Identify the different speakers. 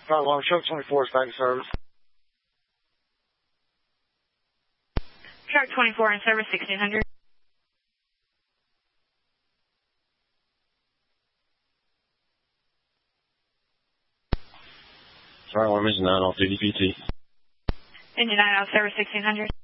Speaker 1: Flight Alarm, Shark 24 is back in service.
Speaker 2: Shark 24 in service, 1600.
Speaker 1: Flight Alarm, Engine 9 off DDPT.
Speaker 2: Engine 9 off, service 1600.